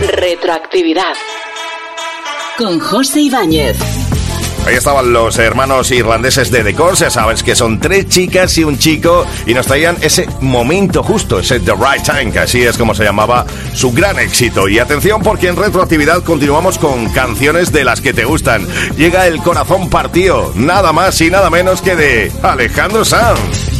Retroactividad. Con José Ibáñez. Ahí estaban los hermanos irlandeses de The Corrs, ya sabes que son 3 chicas y un chico, y nos traían ese momento justo, ese The Right Time, que así es como se llamaba su gran éxito. Y atención, porque en Retroactividad continuamos con canciones de las que te gustan. Llega El Corazón Partido, nada más y nada menos que de Alejandro Sanz.